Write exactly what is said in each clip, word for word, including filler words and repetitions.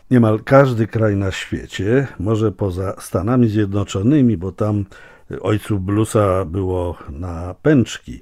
Niemal każdy kraj na świecie, może poza Stanami Zjednoczonymi, bo tam ojców bluesa było na pęczki,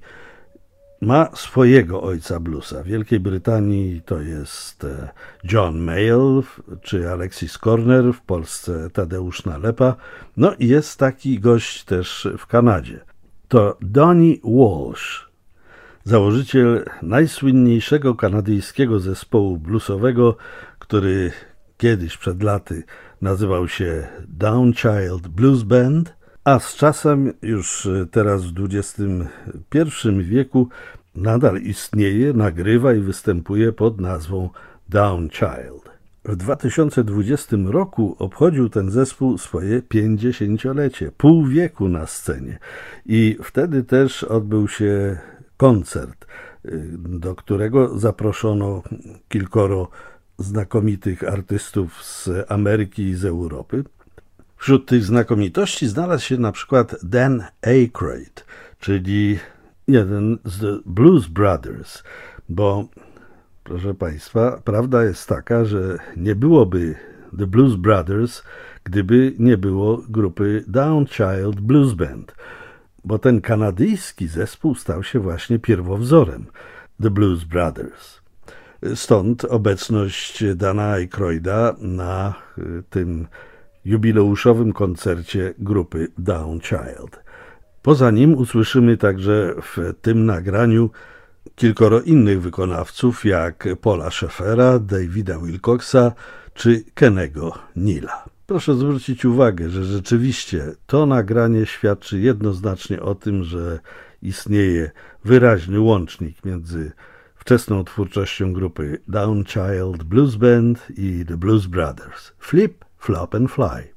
ma swojego ojca bluesa. W Wielkiej Brytanii to jest John Mayall czy Alexis Korner, w Polsce Tadeusz Nalepa. No i jest taki gość też w Kanadzie. To Donnie Walsh, założyciel najsłynniejszego kanadyjskiego zespołu bluesowego, który kiedyś przed laty nazywał się Downchild Blues Band, a z czasem, już teraz w dwudziestym pierwszym wieku, nadal istnieje, nagrywa i występuje pod nazwą Downchild. W dwa tysiące dwudziestym roku obchodził ten zespół swoje pięćdziesięciolecie, pół wieku na scenie. I wtedy też odbył się koncert, do którego zaproszono kilkoro znakomitych artystów z Ameryki i z Europy. Wśród tych znakomitości znalazł się na przykład Dan Aykroyd, czyli jeden z Blues Brothers, bo, proszę Państwa, prawda jest taka, że nie byłoby The Blues Brothers, gdyby nie było grupy Downchild Blues Band, bo ten kanadyjski zespół stał się właśnie pierwowzorem The Blues Brothers. Stąd obecność Dana Aykroyda na tym jubileuszowym koncercie grupy Downchild. Poza nim usłyszymy także w tym nagraniu kilkoro innych wykonawców, jak Paula Schaeffera, Davida Wilcoxa czy Kennego Neala. Proszę zwrócić uwagę, że rzeczywiście to nagranie świadczy jednoznacznie o tym, że istnieje wyraźny łącznik między wczesną twórczością grupy Downchild Blues Band i The Blues Brothers. Flip, Flop and Fly.